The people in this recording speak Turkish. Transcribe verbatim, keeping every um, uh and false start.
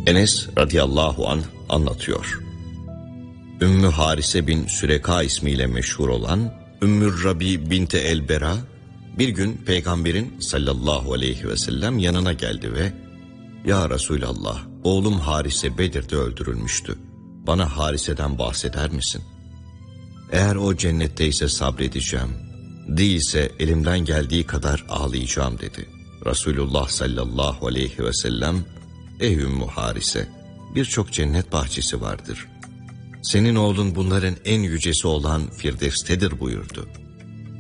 Enes radıyallahu anh anlatıyor. Ümmü Harise bin Süreka ismiyle meşhur olan Ümmü Rabi binti el-Bera bir gün Peygamberin sallallahu aleyhi ve sellem yanına geldi ve "Ya Resulallah, oğlum Harise Bedir'de öldürülmüştü. Bana Harise'den bahseder misin? Eğer o cennetteyse sabredeceğim, değilse elimden geldiği kadar ağlayacağım" dedi. Resulullah sallallahu aleyhi ve sellem, "Ey Ümmü Harise, birçok cennet bahçesi vardır. Senin oğlun bunların en yücesi olan Firdevs'tedir" buyurdu.